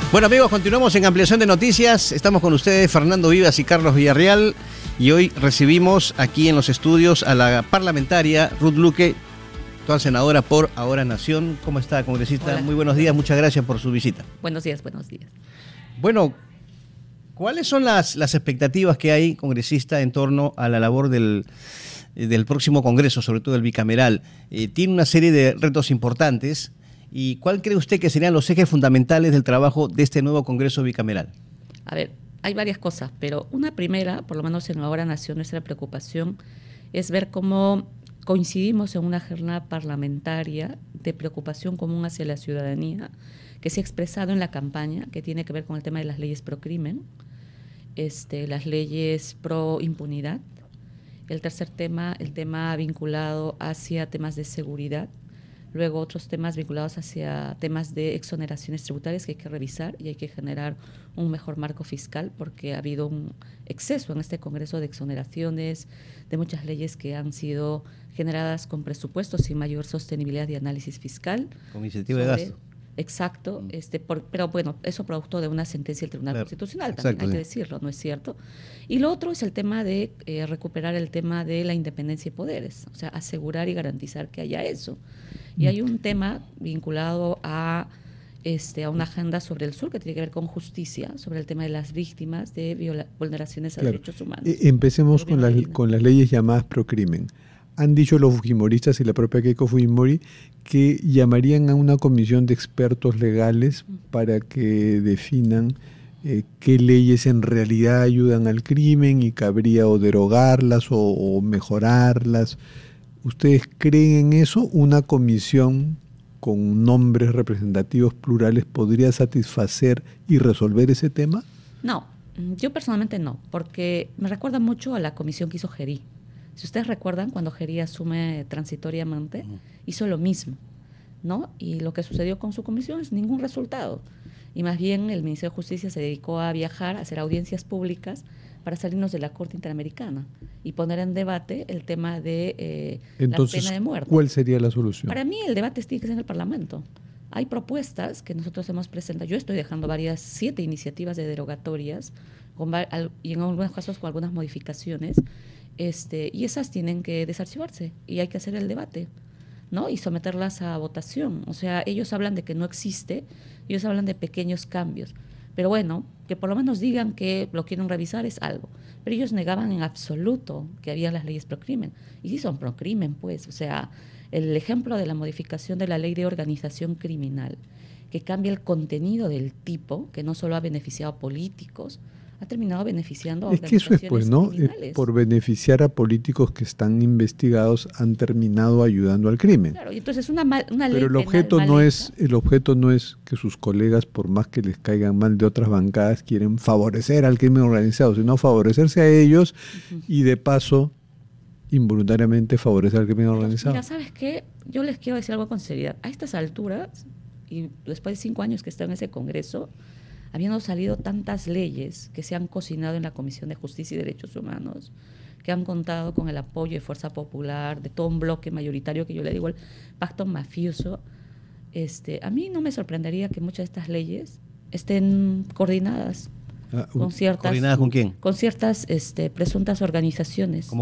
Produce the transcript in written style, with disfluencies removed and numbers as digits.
Bueno amigos, continuamos en Ampliación de Noticias. Estamos con ustedes, Fernando Vivas y Carlos Villarreal. Y hoy recibimos aquí en los estudios a la parlamentaria Ruth Luque, actual senadora por Ahora Nación. ¿Cómo está, congresista? Hola. Muy buenos días, muchas gracias por su visita. Buenos días, buenos días. Bueno, ¿cuáles son las expectativas que hay, congresista, en torno a la labor del próximo Congreso, sobre todo el bicameral? Tiene una serie de retos importantes. ¿Y cuál cree usted que serían los ejes fundamentales del trabajo de este nuevo Congreso bicameral? A ver, hay varias cosas, pero una primera, por lo menos en Ahora Nación, nuestra preocupación es ver cómo coincidimos en una jornada parlamentaria de preocupación común hacia la ciudadanía, que se ha expresado en la campaña, que tiene que ver con el tema de las leyes pro crimen, las leyes pro impunidad. El tercer tema, el tema vinculado hacia temas de seguridad. Luego otros temas vinculados hacia temas de exoneraciones tributarias que hay que revisar y hay que generar un mejor marco fiscal porque ha habido un exceso en este Congreso de exoneraciones, de muchas leyes que han sido generadas con presupuestos sin mayor sostenibilidad y análisis fiscal. Con iniciativa de gasto. Exacto, pero bueno, eso producto de una sentencia del Tribunal Constitucional, también hay que decirlo, ¿no es cierto? Y lo otro es el tema de recuperar el tema de la independencia de poderes, o sea, asegurar y garantizar que haya eso. Y hay un tema vinculado a una agenda sobre el sur que tiene que ver con justicia, sobre el tema de las víctimas de vulneraciones a derechos humanos. Empecemos con las leyes llamadas procrimen. Han dicho los fujimoristas y la propia Keiko Fujimori que llamarían a una comisión de expertos legales para que definan qué leyes en realidad ayudan al crimen y cabría o derogarlas o mejorarlas. ¿Ustedes creen en eso? ¿Una comisión con nombres representativos plurales podría satisfacer y resolver ese tema? No, yo personalmente no, porque me recuerda mucho a la comisión que hizo Gerí. Si ustedes recuerdan, cuando Gerí asume transitoriamente, hizo lo mismo, ¿no? Y lo que sucedió con su comisión es ningún resultado. Y más bien el Ministerio de Justicia se dedicó a viajar, a hacer audiencias públicas para salirnos de la Corte Interamericana y poner en debate el tema de Entonces, la pena de muerte. ¿cuál sería la solución? Para mí el debate tiene que ser en el Parlamento. Hay propuestas que nosotros hemos presentado. Yo estoy dejando 7 iniciativas de derogatorias y en algunos casos con algunas modificaciones. Y esas tienen que desarchivarse y hay que hacer el debate, ¿no? Y someterlas a votación. O sea, ellos hablan de que no existe, ellos hablan de pequeños cambios. Pero bueno, que por lo menos digan que lo quieren revisar es algo. Pero ellos negaban en absoluto que había las leyes pro crimen. Y sí son pro crimen, pues. O sea, el ejemplo de la modificación de la ley de organización criminal, que cambia el contenido del tipo, que no solo ha beneficiado a políticos, ha terminado beneficiando a organizaciones criminales. Es que eso es, pues, ¿no? Por beneficiar a políticos que están investigados han terminado ayudando al crimen. Claro, y entonces una ley pero el objeto no es que sus colegas, por más que les caigan mal de otras bancadas, quieren favorecer al crimen organizado, sino favorecerse a ellos y de paso involuntariamente favorecer al crimen organizado. Mira, ¿sabes qué? Yo les quiero decir algo con seriedad. A estas alturas, y después de 5 años que está en ese Congreso, habiendo salido tantas leyes que se han cocinado en la Comisión de Justicia y Derechos Humanos, que han contado con el apoyo de Fuerza Popular, de todo un bloque mayoritario que yo le digo el pacto mafioso, a mí no me sorprendería que muchas de estas leyes estén coordinadas con ciertas... ¿Coordinadas con quién? Con ciertas presuntas organizaciones.